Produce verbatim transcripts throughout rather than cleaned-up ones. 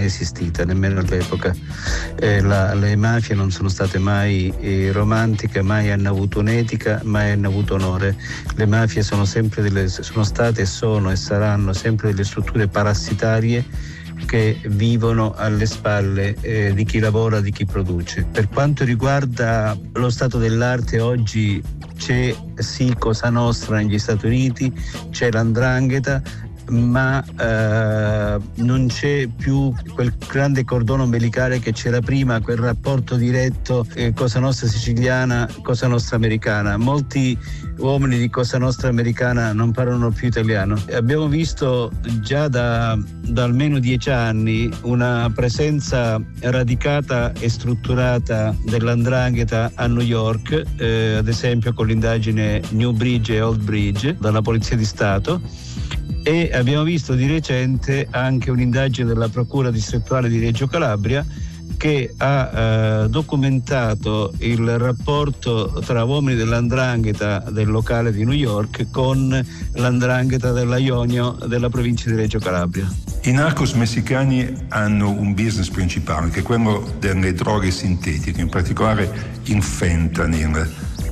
mai esistita, nemmeno all'epoca. Eh, la, le mafie non sono state mai eh, romantiche, mai hanno avuto un'etica, mai hanno avuto onore. Le mafie sono sempre delle, sono state e sono e saranno sempre delle strutture parassitarie che vivono alle spalle eh, di chi lavora, di chi produce. Per quanto riguarda lo stato dell'arte, oggi c'è sì Cosa Nostra negli Stati Uniti, c'è l'Andrangheta, ma eh, non c'è più quel grande cordone ombelicale che c'era prima, quel rapporto diretto eh, Cosa Nostra siciliana, Cosa Nostra americana. Molti uomini di Cosa Nostra americana non parlano più italiano. Abbiamo visto già da, da almeno dieci anni una presenza radicata e strutturata dell'Andrangheta a New York, eh, ad esempio con l'indagine New Bridge e Old Bridge dalla Polizia di Stato. E abbiamo visto di recente anche un'indagine della Procura distrettuale di Reggio Calabria che ha eh, documentato il rapporto tra uomini dell'Andrangheta del locale di New York con l'Andrangheta della Ionio della provincia di Reggio Calabria. I narcos messicani hanno un business principale, che è quello delle droghe sintetiche, in particolare il fentanyl.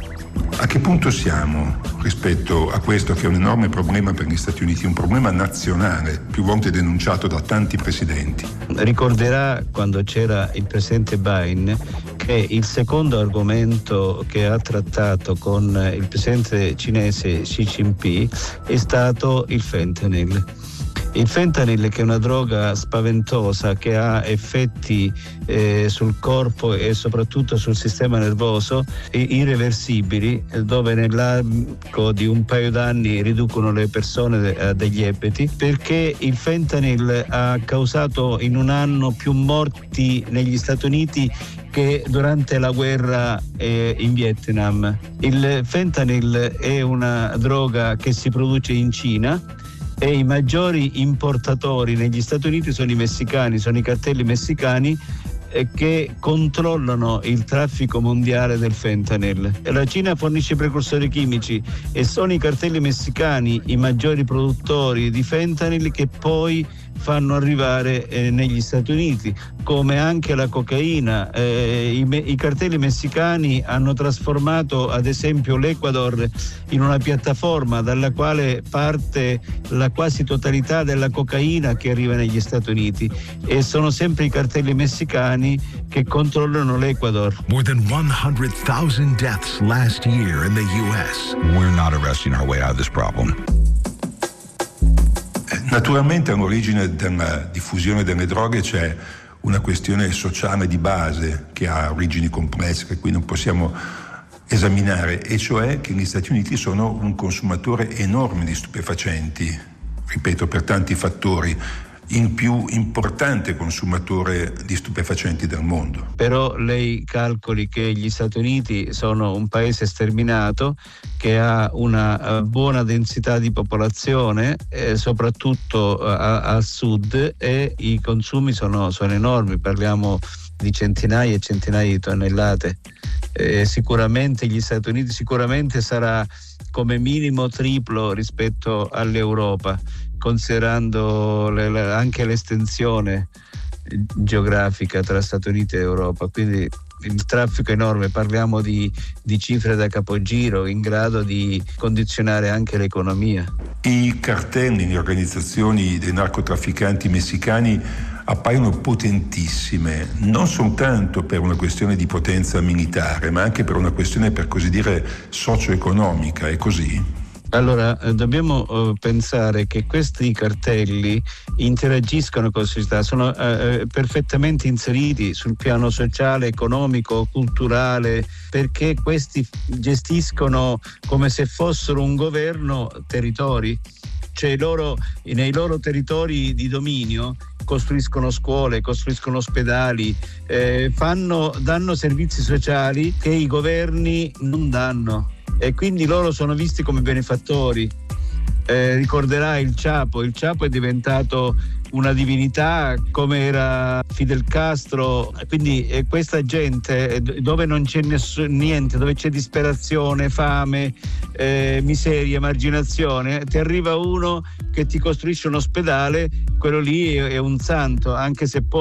A che punto siamo rispetto a questo, che è un enorme problema per gli Stati Uniti, un problema nazionale, più volte denunciato da tanti presidenti? Ricorderà quando c'era il presidente Biden che il secondo argomento che ha trattato con il presidente cinese Xi Jinping è stato il fentanyl. Il fentanyl, che è una droga spaventosa che ha effetti eh, sul corpo e soprattutto sul sistema nervoso irreversibili, dove nell'arco di un paio d'anni riducono le persone a degli ebeti, perché il fentanyl ha causato in un anno più morti negli Stati Uniti che durante la guerra eh, in Vietnam. Il fentanyl è una droga che si produce in Cina e i maggiori importatori negli Stati Uniti sono i messicani, sono i cartelli messicani eh, che controllano il traffico mondiale del fentanyl. La Cina fornisce i precursori chimici e sono i cartelli messicani i maggiori produttori di fentanyl che poi fanno arrivare eh, negli Stati Uniti, come anche la cocaina. Eh, i, me- I cartelli messicani hanno trasformato ad esempio l'Ecuador in una piattaforma dalla quale parte la quasi totalità della cocaina che arriva negli Stati Uniti, e sono sempre i cartelli messicani che controllano l'Ecuador. More than one hundred thousand deaths last year in the U S. We're not arresting our way out of this problem. Naturalmente all'origine della diffusione delle droghe c'è una questione sociale di base che ha origini complesse che qui non possiamo esaminare, e cioè che gli Stati Uniti sono un consumatore enorme di stupefacenti, ripeto, per tanti fattori, il più importante consumatore di stupefacenti del mondo. Però lei calcoli che gli Stati Uniti sono un paese sterminato, che ha una buona densità di popolazione, eh, soprattutto a, al sud, e i consumi sono, sono enormi, parliamo di centinaia e centinaia di tonnellate. Eh, sicuramente gli Stati Uniti sicuramente sarà come minimo triplo rispetto all'Europa, considerando le, le, anche l'estensione geografica tra Stati Uniti e Europa, quindi il traffico è enorme, parliamo di, di cifre da capogiro in grado di condizionare anche l'economia. I cartelli, le organizzazioni dei narcotrafficanti messicani appaiono potentissime, non soltanto per una questione di potenza militare, ma anche per una questione, per così dire, socio-economica. È così? Allora, eh, dobbiamo eh, pensare che questi cartelli interagiscono con la società, sono eh, perfettamente inseriti sul piano sociale, economico, culturale, perché questi gestiscono come se fossero un governo territori. Cioè loro, nei loro territori di dominio costruiscono scuole, costruiscono ospedali, eh, fanno, danno servizi sociali che i governi non danno, e quindi loro sono visti come benefattori. Eh, ricorderai il Chapo, il Chapo è diventato una divinità come era Fidel Castro, quindi eh, questa gente eh, dove non c'è nessun, niente, dove c'è disperazione, fame, eh, miseria, emarginazione, ti arriva uno che ti costruisce un ospedale, quello lì è, è un santo, anche se poi